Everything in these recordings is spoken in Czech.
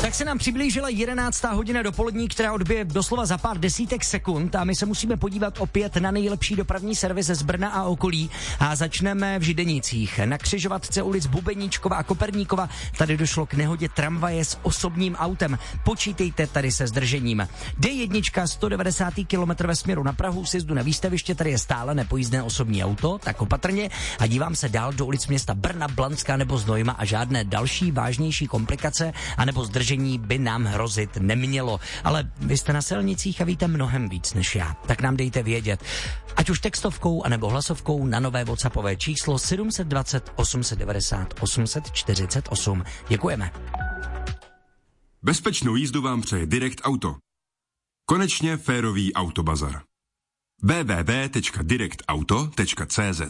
Tak se nám přiblížila 11. hodina dopolední, která odbije doslova za pár desítek sekund a my se musíme podívat opět na nejlepší dopravní servis z Brna a okolí a začneme v Židenicích. Na křižovatce ulic Bubeníčkova a Koperníkova tady došlo k nehodě tramvaje s osobním autem. Počítejte tady se zdržením. D1 190 km ve směru na Prahu, sjezdu na výstaviště, tady je stále nepojízdné osobní auto, tak opatrně a dívám se dál do ulic města Brna, Blanská nebo Znojma a žádné další vážnější komplikace anebo zdržení by nám hrozit nemělo. Ale vy jste na silnicích a víte mnohem víc než já, tak nám dejte vědět. Ať už textovkou anebo hlasovkou na nové WhatsAppové číslo 720 890 848. Děkujeme. Bezpečnou jízdu vám přeje Direct Auto. Konečně férový autobazar. www.directauto.cz.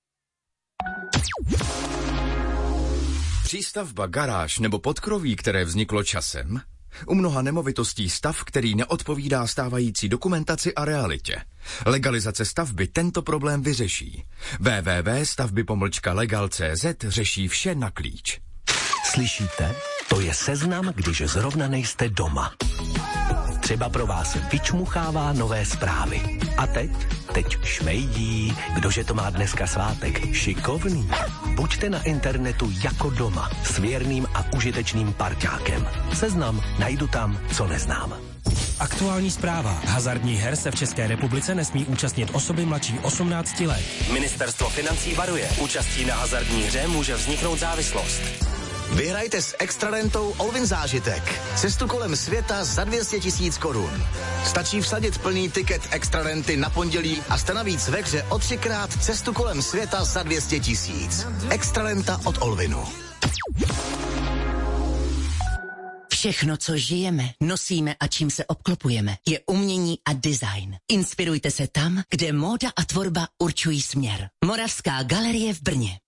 Přístavba, garáž nebo podkroví, které vzniklo časem? U mnoha nemovitostí stav, který neodpovídá stávající dokumentaci a realitě. Legalizace stavby tento problém vyřeší. www.stavby-legal.cz řeší vše na klíč. Slyšíte? To je seznam, když zrovna nejste doma. Třeba pro vás vyčmuchává nové zprávy. A teď šmejdí, kdože to má dneska svátek, šikovný. Buďte na internetu jako doma, s věrným a užitečným parťákem. Seznam najdu tam, co neznám. Aktuální zpráva. Hazardních her se v České republice nesmí účastnit osoby mladší 18 let. Ministerstvo financí varuje. Účastí na hazardní hře může vzniknout závislost. Vyhrajte s Extrarentou Olvin zážitek. Cestu kolem světa za 200 000 korun. Stačí vsadit plný tiket Extrarenty na pondělí a jste navíc ve hře o 3krát cestu kolem světa za 200 000. Extrarenta od Olvinu. Všechno, co žijeme, nosíme a čím se obklopujeme, je umění a design. Inspirujte se tam, kde móda a tvorba určují směr. Moravská galerie v Brně.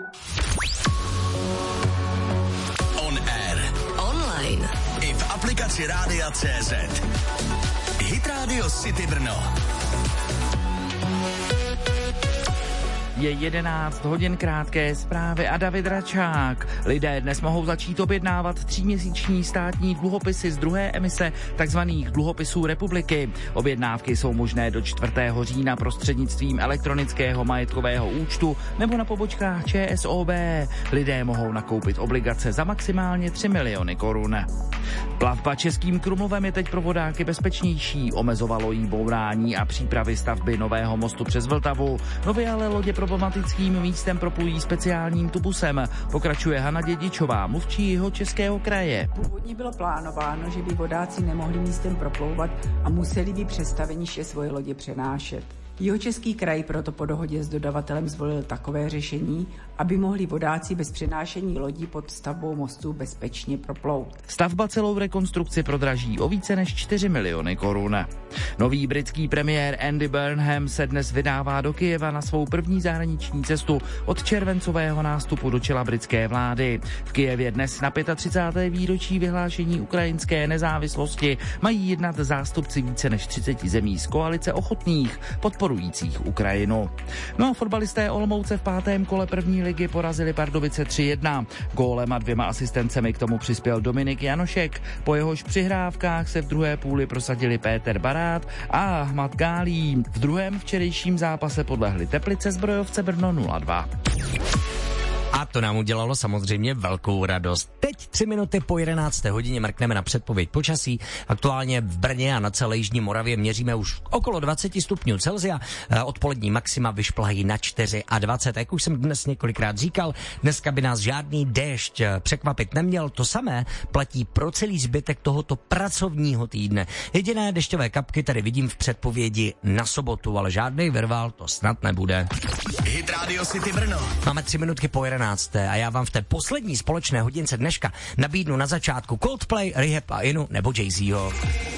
I v aplikaci Rádia CZ. Hit Radio City Brno. Je 11 hodin, krátké zprávy a David Račák. Lidé dnes mohou začít objednávat 3měsíční státní dluhopisy z druhé emise takzvaných dluhopisů republiky. Objednávky jsou možné do 4. října prostřednictvím elektronického majetkového účtu nebo na pobočkách ČSOB. Lidé mohou nakoupit obligace za maximálně 3 miliony korun. Plavba Českým Krumlovem je teď pro vodáky bezpečnější. Omezovalo jí bourání a přípravy stavby nového mostu přes Vltavu. Nově ale lodě problematickým místem proplují speciálním tubusem. Pokračuje Hana Dědičová, mluvčí Jihočeského kraje. Původně bylo plánováno, že by vodáci nemohli místem proplouvat a museli by přes staveniště svoje lodě přenášet. Jihočeský kraj proto po dohodě s dodavatelem zvolil takové řešení, aby mohli vodáci bez přenášení lodí pod stavbou mostu bezpečně proplout. Stavba celou rekonstrukci prodraží o více než 4 miliony korun. Nový britský premiér Andy Burnham se dnes vydává do Kyjeva na svou první zahraniční cestu od červencového nástupu do čela britské vlády. V Kyjevě dnes na 35. výročí vyhlášení ukrajinské nezávislosti mají jednat zástupci více než 30 zemí z koalice ochotných podporujících Ukrajinu. No a fotbalisté Olomouce v 5. kole první ligy porazili Pardubice 3-1. Gólem a 2 asistencemi k tomu přispěl Dominik Janošek. Po jehož přihrávkách se v druhé půli prosadili Péter Barát a Ahmad Gálí. V druhém včerejším zápase podlehli Teplice Zbrojovce Brno 0-2. A to nám udělalo samozřejmě velkou radost. Teď 3 minuty po 11. hodině mrkneme na předpověď počasí. Aktuálně v Brně a na celé jižní Moravě měříme už okolo 20 stupňů Celsia. Odpolední maxima vyšplahají na 24. Jak už jsem dnes několikrát říkal, dneska by nás žádný déšť překvapit neměl. To samé platí pro celý zbytek tohoto pracovního týdne. Jediné dešťové kapky tady vidím v předpovědi na sobotu, ale žádný virvál to snad nebude. Hit Radio City Brno. Máme 3 minutky po 11. a já vám v té poslední společné hodince dneška nabídnu na začátku Coldplay, Rehab a Inu nebo Jay-Zho.